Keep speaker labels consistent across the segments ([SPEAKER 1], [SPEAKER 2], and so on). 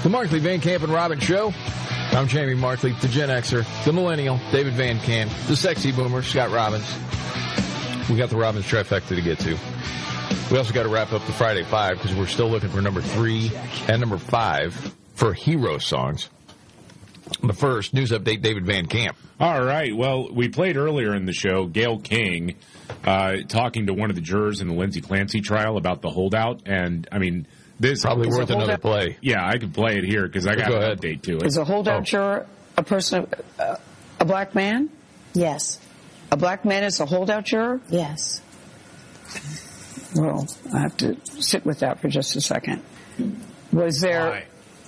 [SPEAKER 1] The Markley, Van Camp, and Robbins Show. I'm Jamie Markley, the Gen Xer, the Millennial, David Van Camp, the Sexy Boomer, Scott Robbins. We got the Robbins trifecta to get to. We also got to wrap up the Friday 5 because we're still looking for number 3 and number 5 for hero songs. But first, news update, David Van Camp.
[SPEAKER 2] All right. Well, we played earlier in the show Gayle King talking to one of the jurors in the Lindsay Clancy trial about the holdout. And, I mean, this
[SPEAKER 1] probably worth another play.
[SPEAKER 2] Yeah, I could play it here because I got an update to it.
[SPEAKER 3] Is a holdout juror a person, a black man?
[SPEAKER 4] Yes.
[SPEAKER 3] A black man is a holdout juror?
[SPEAKER 4] Yes.
[SPEAKER 3] Well, I have to sit with that for just a second. Was there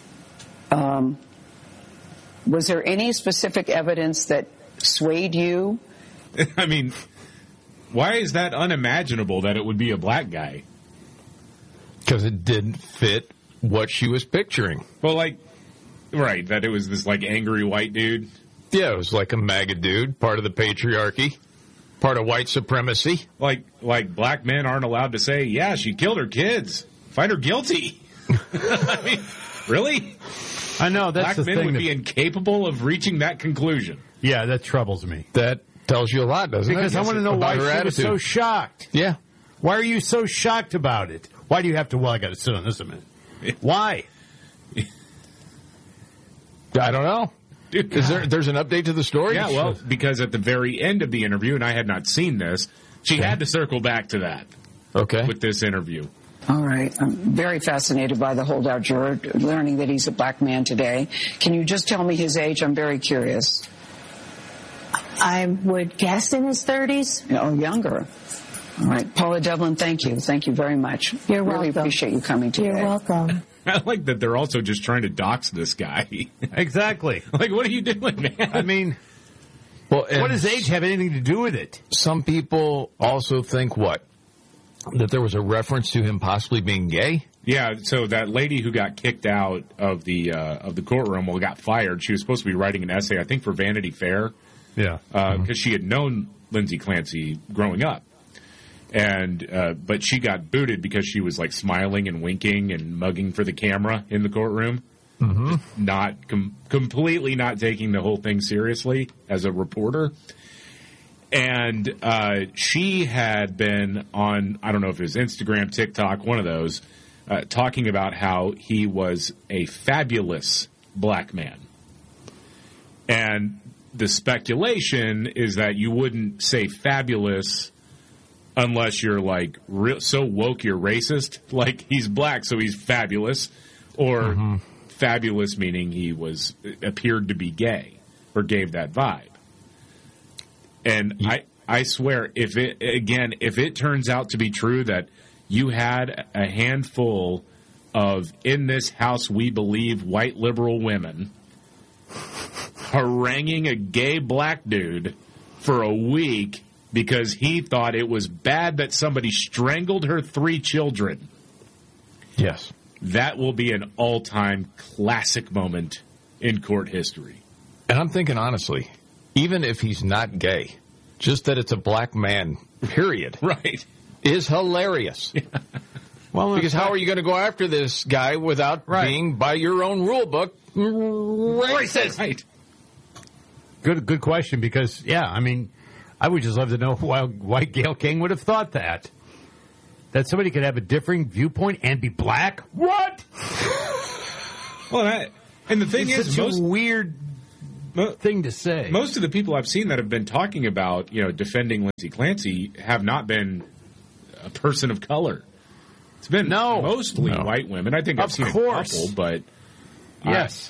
[SPEAKER 3] any specific evidence that swayed you?
[SPEAKER 2] I mean, why is that unimaginable that it would be a black guy?
[SPEAKER 1] Because it didn't fit what she was picturing.
[SPEAKER 2] Well, right, that it was this, angry white dude?
[SPEAKER 1] Yeah, it was like a MAGA dude, part of the patriarchy, part of white supremacy.
[SPEAKER 2] Like black men aren't allowed to say, yeah, she killed her kids. Find her guilty. I mean, really?
[SPEAKER 5] I know, that's
[SPEAKER 2] black
[SPEAKER 5] the
[SPEAKER 2] men
[SPEAKER 5] thing.
[SPEAKER 2] Would be incapable of reaching that conclusion.
[SPEAKER 5] Yeah, that troubles me.
[SPEAKER 1] That tells you a lot, doesn't it?
[SPEAKER 5] Because I want to know why she was so shocked.
[SPEAKER 1] Yeah.
[SPEAKER 5] Why are you so shocked about it? Why do you have to, I got to sit on this a minute. Why?
[SPEAKER 1] I don't know. There's an update to the story?
[SPEAKER 2] Yeah, well, because at the very end of the interview, and I had not seen this, she had to circle back to that.
[SPEAKER 1] Okay.
[SPEAKER 2] With this interview.
[SPEAKER 3] All right. I'm very fascinated by the holdout juror, learning that he's a black man today. Can you just tell me his age? I'm very curious.
[SPEAKER 4] I would guess in his 30s.
[SPEAKER 3] Oh, younger. All right. Paula Devlin, thank you. Thank you very much.
[SPEAKER 4] You're welcome.
[SPEAKER 3] Really appreciate you coming today.
[SPEAKER 4] You're welcome.
[SPEAKER 2] I like that they're also just trying to dox this guy.
[SPEAKER 5] Exactly.
[SPEAKER 2] What are you doing, man?
[SPEAKER 5] I mean, what does age have anything to do with it?
[SPEAKER 1] Some people also think that there was a reference to him possibly being gay?
[SPEAKER 2] Yeah, so that lady who got kicked out of the courtroom, got fired, she was supposed to be writing an essay, I think, for Vanity Fair.
[SPEAKER 5] Yeah.
[SPEAKER 2] Because she had known Lindsay Clancy growing up. And but she got booted because she was smiling and winking and mugging for the camera in the courtroom.
[SPEAKER 1] Mm-hmm.
[SPEAKER 2] Not completely not taking the whole thing seriously as a reporter. And she had been on, I don't know if it was Instagram, TikTok, one of those, talking about how he was a fabulous black man. And the speculation is that you wouldn't say fabulous unless you're so woke you're racist. He's black, so he's fabulous. Or fabulous meaning he appeared to be gay or gave that vibe. And I swear, if it turns out to be true that you had a handful of in this house we believe white liberal women haranguing a gay black dude for a week because he thought it was bad that somebody strangled her 3 children.
[SPEAKER 1] Yes.
[SPEAKER 2] That will be an all-time classic moment in court history.
[SPEAKER 1] And I'm thinking, honestly, even if he's not gay, just that it's a black man, period,
[SPEAKER 2] right,
[SPEAKER 1] is hilarious. Yeah. Well, because how are you going to go after this guy without being, by your own rule book, racist?
[SPEAKER 2] Right.
[SPEAKER 5] Good question, because, I would just love to know why Gayle King would have thought that. That somebody could have a differing viewpoint and be black? What?
[SPEAKER 2] Well, and the thing is,
[SPEAKER 5] such a weird thing to say.
[SPEAKER 2] Most of the people I've seen that have been talking about, defending Lindsay Clancy have not been a person of color. It's been mostly white women. I think I've seen a couple, but
[SPEAKER 5] yes,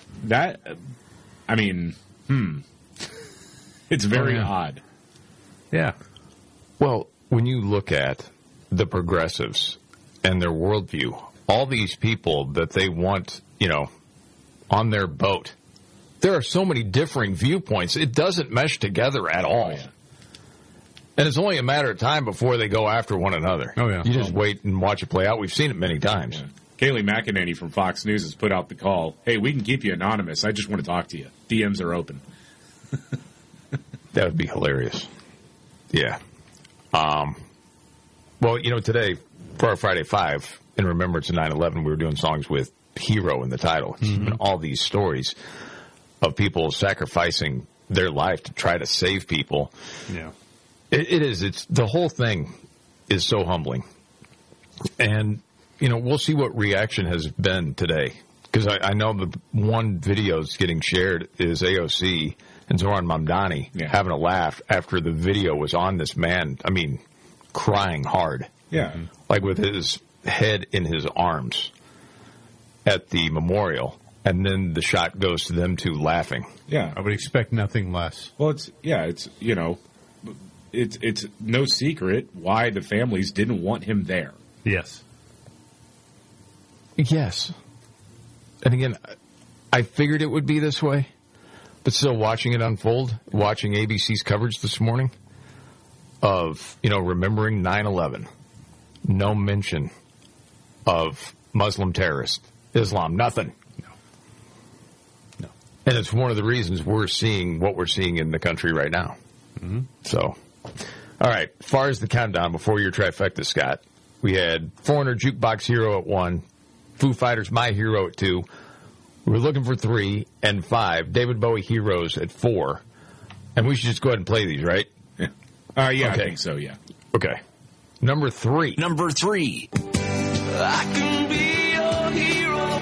[SPEAKER 2] it's very odd.
[SPEAKER 5] Yeah.
[SPEAKER 1] Well, when you look at the progressives and their worldview, all these people that they want, on their boat, there are so many differing viewpoints. It doesn't mesh together at all.
[SPEAKER 2] Oh, yeah.
[SPEAKER 1] And it's only a matter of time before they go after one another.
[SPEAKER 5] Oh, yeah.
[SPEAKER 1] You just wait and watch it play out. We've seen it many times.
[SPEAKER 2] Yeah. Kayleigh McEnany from Fox News has put out the call. Hey, we can keep you anonymous. I just want to talk to you. DMs are open.
[SPEAKER 1] That would be hilarious. Yeah. Well, today, for our Friday 5, in remembrance of 9/11, we were doing songs with hero in the title. And all these stories of people sacrificing their life to try to save people.
[SPEAKER 5] Yeah.
[SPEAKER 1] It is. It's the whole thing is so humbling. And, we'll see what reaction has been today. Because I know the one video that's getting shared is AOC and Zoran Mamdani having a laugh after the video was on this man, crying hard.
[SPEAKER 2] Yeah.
[SPEAKER 1] Like with his head in his arms at the memorial. And then the shot goes to them two laughing.
[SPEAKER 2] Yeah.
[SPEAKER 5] I would expect nothing less.
[SPEAKER 2] Well, it's no secret why the families didn't want him there.
[SPEAKER 5] Yes.
[SPEAKER 1] Yes. And again, I figured it would be this way, but still watching it unfold, watching ABC's coverage this morning of, remembering 9/11, no mention of Muslim terrorists, Islam, nothing. No. And it's one of the reasons we're seeing what we're seeing in the country right now. Mm-hmm. So, all right, as far as the countdown before your trifecta, Scott, we had Foreigner Jukebox Hero at 1, Foo Fighters My Hero at 2. We were looking for 3 and 5. David Bowie Heroes at 4. And we should just go ahead and play these, right?
[SPEAKER 2] Yeah.
[SPEAKER 1] Okay.
[SPEAKER 2] I think so, yeah.
[SPEAKER 1] Okay. Number 3.
[SPEAKER 6] Number 3. I can be your hero,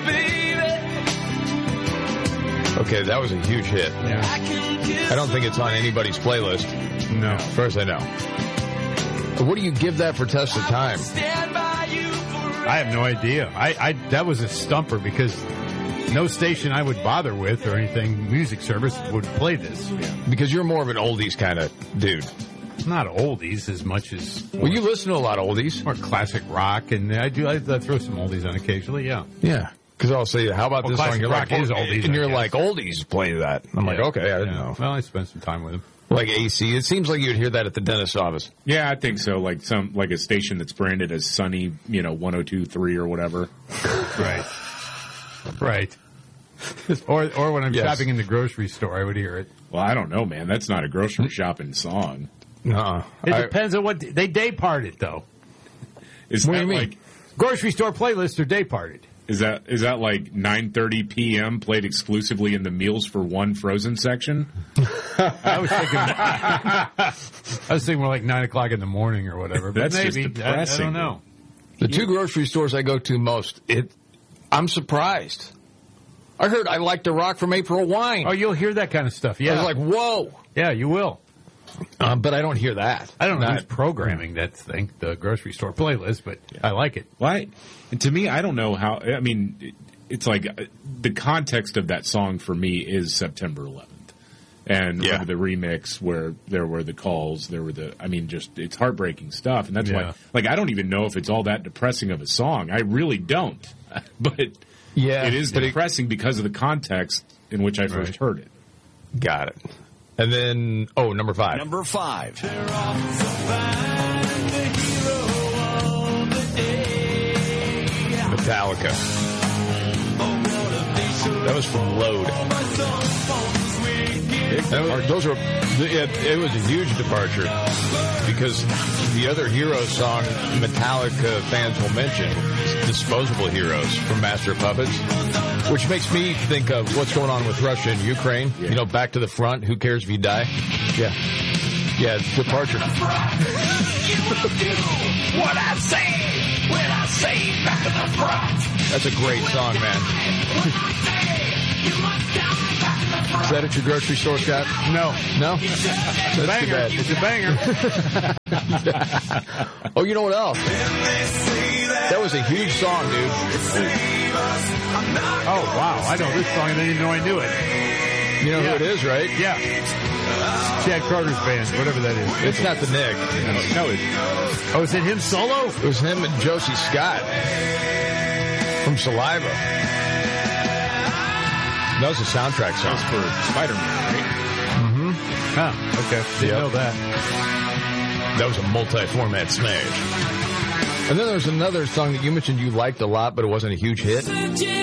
[SPEAKER 6] baby.
[SPEAKER 1] Okay, that was a huge hit.
[SPEAKER 5] Yeah.
[SPEAKER 1] I don't think it's on anybody's playlist.
[SPEAKER 5] No.
[SPEAKER 1] As far as I know. But what do you give that for test of time?
[SPEAKER 5] I have no idea. That was a stumper because no station I would bother with or anything, music service, would play this.
[SPEAKER 1] Yeah. Because you're more of an oldies kind of dude.
[SPEAKER 5] Not oldies as much as...
[SPEAKER 1] Well, you listen to a lot of oldies.
[SPEAKER 5] Or classic rock, and I throw some oldies on occasionally, yeah.
[SPEAKER 1] Yeah. Because I'll say, how about this song?
[SPEAKER 5] You're rock like, is oldies.
[SPEAKER 1] And you're like, oldies play that. I'm like, okay, I didn't know.
[SPEAKER 5] Well, I spent some time with him.
[SPEAKER 1] Like AC. It seems like you'd hear that at the dentist's office.
[SPEAKER 2] Yeah, I think so. Like a station that's branded as Sunny, 102.3 or whatever.
[SPEAKER 5] Right. Right. Or when I'm shopping in the grocery store, I would hear it.
[SPEAKER 2] Well, I don't know, man. That's not a grocery shopping song.
[SPEAKER 1] No.
[SPEAKER 5] It depends on what they day part it though.
[SPEAKER 1] What do you mean?
[SPEAKER 2] Like
[SPEAKER 5] grocery store playlists are day parted?
[SPEAKER 2] Is that like 9:30 p.m. played exclusively in the Meals for One Frozen section?
[SPEAKER 5] I was thinking more like 9 o'clock in the morning or whatever. But
[SPEAKER 2] That's
[SPEAKER 5] maybe
[SPEAKER 2] just depressing.
[SPEAKER 5] I don't know.
[SPEAKER 1] The two grocery stores I go to most, I'm surprised. I Like to Rock from April Wine.
[SPEAKER 5] Oh, you'll hear that kind of stuff. Yeah,
[SPEAKER 1] I was like, whoa.
[SPEAKER 5] Yeah, you will.
[SPEAKER 1] But I don't hear that.
[SPEAKER 5] I don't know who's programming that thing, the grocery store playlist, but I like it.
[SPEAKER 2] Why? And to me, I don't know how. I mean, it's like the context of that song for me is September 11th. And the remix where there were the calls, it's heartbreaking stuff. And that's why, I don't even know if it's all that depressing of a song. I really don't. But it is depressing because of the context in which I first heard it.
[SPEAKER 1] Got it. And then, number 5.
[SPEAKER 6] Number 5.
[SPEAKER 1] Metallica. That was from Load. It was a huge departure because the other Heroes song Metallica fans will mention is Disposable Heroes from Master of Puppets, which makes me think of what's going on with Russia and Ukraine. Yeah. Back to the front. Who cares if you die? Yeah. Yeah, it's departure.
[SPEAKER 6] What I say when I say back to the front.
[SPEAKER 1] That's a great song, man. Is that at your grocery store, Scott?
[SPEAKER 5] No.
[SPEAKER 1] That's
[SPEAKER 5] a banger. It's a banger.
[SPEAKER 1] Oh, you know what else? That was a huge song, dude.
[SPEAKER 5] Oh, wow. I know this song. I didn't even know I knew it.
[SPEAKER 1] You know who it is, right?
[SPEAKER 5] Yeah. Chad Carter's band, whatever that is.
[SPEAKER 1] It's not the Nick.
[SPEAKER 5] No, is it him solo?
[SPEAKER 1] It was him and Josie Scott from Saliva. That was a soundtrack song.
[SPEAKER 2] That was for Spider-Man, right?
[SPEAKER 1] Mm-hmm.
[SPEAKER 5] Ah, okay. Didn't know that.
[SPEAKER 1] That was a multi-format smash. And then there was another song that you mentioned you liked a lot, but it wasn't a huge hit.